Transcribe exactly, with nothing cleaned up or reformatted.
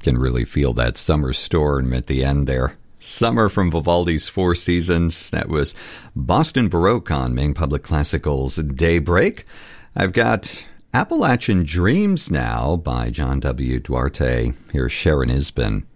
Can really feel that summer storm at the end there. Summer from Vivaldi's Four Seasons. That was Boston Baroque on Maine Public Classical's Daybreak. I've got Appalachian Dreams now by John W. Duarte. Here's Sharon Isbin.